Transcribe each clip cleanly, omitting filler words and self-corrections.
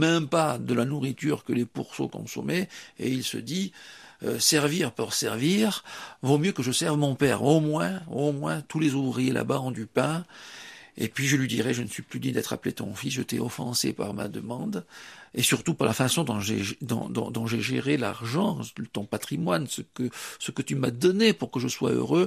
même pas de la nourriture que les pourceaux consommaient, et il se dit, servir pour servir, vaut mieux que je serve mon père. Au moins, tous les ouvriers là-bas ont du pain. Et puis je lui dirai, je ne suis plus digne d'être appelé ton fils, je t'ai offensé par ma demande, et surtout par la façon dont j'ai géré l'argent, ton patrimoine, ce que tu m'as donné pour que je sois heureux,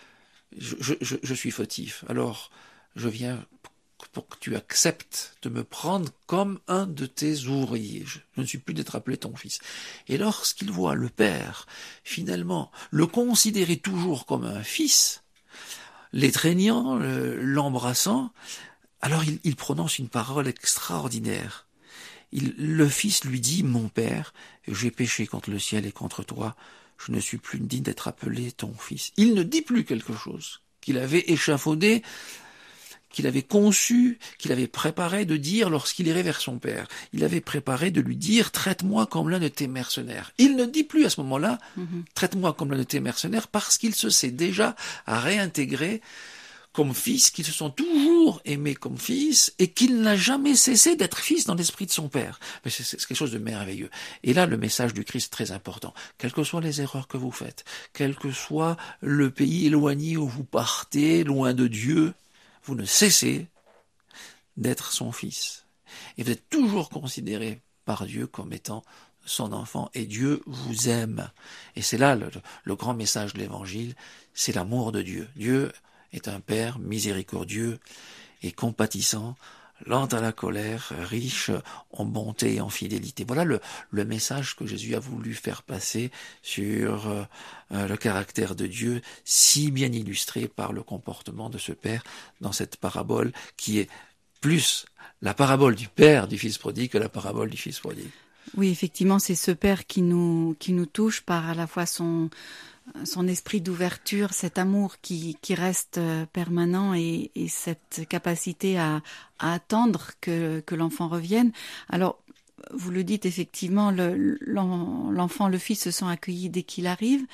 je suis fautif. Alors, je viens pour que tu acceptes de me prendre comme un de tes ouvriers. Je ne suis plus d'être appelé ton fils. Et lorsqu'il voit le père, finalement, le considérer toujours comme un fils, l'étreignant, l'embrassant, alors il prononce une parole extraordinaire. Le fils lui dit, mon père, j'ai péché contre le ciel et contre toi, je ne suis plus digne d'être appelé ton fils. Il ne dit plus quelque chose qu'il avait échafaudé, qu'il avait conçu, qu'il avait préparé de dire lorsqu'il irait vers son père. Il avait préparé de lui dire, traite-moi comme l'un de tes mercenaires. Il ne dit plus à ce moment-là, traite-moi comme l'un de tes mercenaires, parce qu'il se sait déjà à réintégrer comme fils, qu'ils se sont toujours aimés comme fils, et qu'il n'a jamais cessé d'être fils dans l'esprit de son père. Mais c'est quelque chose de merveilleux. Et là, le message du Christ est très important. Quelles que soient les erreurs que vous faites, quel que soit le pays éloigné où vous partez, loin de Dieu, vous ne cessez d'être son fils. Et vous êtes toujours considéré par Dieu comme étant son enfant. Et Dieu vous aime. Et c'est là le grand message de l'Évangile, c'est l'amour de Dieu. Dieu est un Père miséricordieux et compatissant, lent à la colère, riche en bonté et en fidélité. Voilà le message que Jésus a voulu faire passer sur le caractère de Dieu, si bien illustré par le comportement de ce Père dans cette parabole qui est plus la parabole du Père du Fils prodigue que la parabole du Fils prodigue. Oui, effectivement, c'est ce Père qui nous touche par à la fois son esprit d'ouverture, cet amour qui reste permanent et cette capacité à attendre que l'enfant revienne. Alors, vous le dites effectivement, l'enfant, le fils se sent accueilli dès qu'il arrive.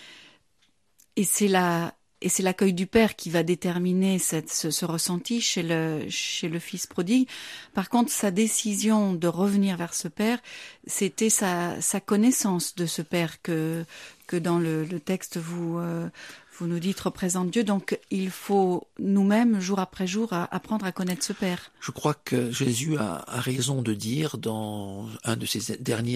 Et c'est l'accueil du père qui va déterminer ce ressenti chez le fils prodigue. Par contre, sa décision de revenir vers ce père, c'était sa connaissance de ce père que dans le texte vous nous dites représente Dieu. Donc, il faut nous-mêmes, jour après jour, apprendre à connaître ce père. Je crois que Jésus a raison de dire dans un de ses derniers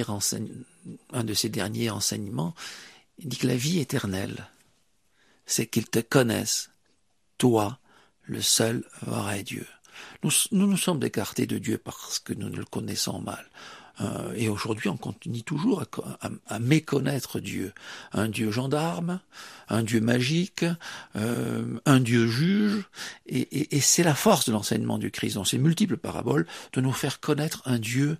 enseignements, il dit que la vie éternelle, c'est qu'ils te connaissent, toi, le seul vrai Dieu. Nous nous sommes écartés de Dieu parce que nous le connaissons mal. Et aujourd'hui, on continue toujours à méconnaître Dieu. Un Dieu gendarme, un Dieu magique, un Dieu juge. Et c'est la force de l'enseignement du Christ, dans ces multiples paraboles, de nous faire connaître un Dieu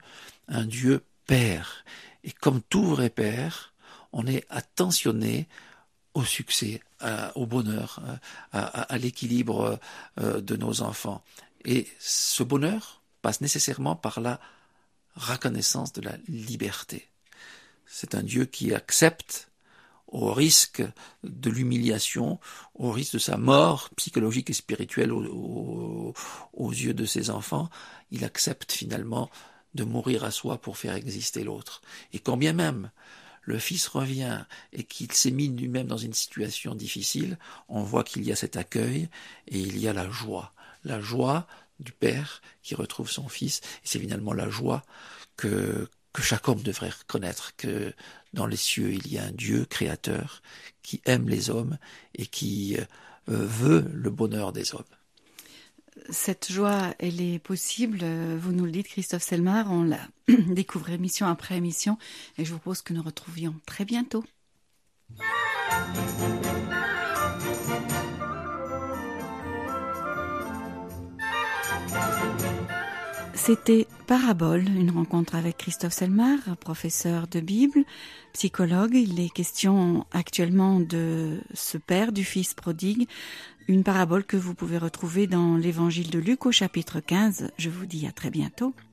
Père. Et comme tout vrai Père, on est attentionné au succès, au bonheur, à l'équilibre de nos enfants. Et ce bonheur passe nécessairement par la reconnaissance de la liberté. C'est un Dieu qui accepte, au risque de l'humiliation, au risque de sa mort psychologique et spirituelle aux yeux de ses enfants, il accepte finalement de mourir à soi pour faire exister l'autre. Et quand bien même le Fils revient et qu'il s'est mis lui-même dans une situation difficile, on voit qu'il y a cet accueil et il y a la joie du Père qui retrouve son Fils. Et c'est finalement la joie que chaque homme devrait reconnaître, que dans les cieux il y a un Dieu créateur qui aime les hommes et qui veut le bonheur des hommes. Cette joie, elle est possible, vous nous le dites Christophe Selmar, on la découvre émission après émission et je vous propose que nous retrouvions très bientôt. C'était Parabole, une rencontre avec Christophe Selmar, professeur de Bible, psychologue. Il est question actuellement de ce père du fils prodigue, une parabole que vous pouvez retrouver dans l'évangile de Luc au chapitre 15. Je vous dis à très bientôt.